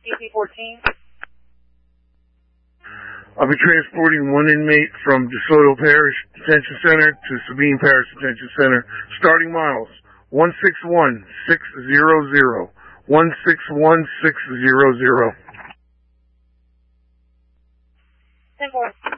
DC-14. I'll be transporting one inmate from DeSoto Parish Detention Center to Sabine Parish Detention Center. Starting miles 161600. 161600. 10-4.